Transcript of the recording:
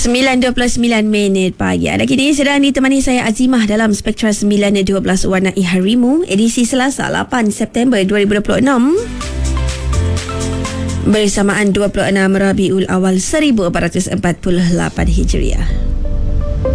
9.29 minit pagi. Anda kini sedang ditemani saya Azimah dalam Spektra 9.12 Warnai Harimu, edisi Selasa 8 September 2026. Bersamaan 26 Rabiul Awal 1448 Hijriah.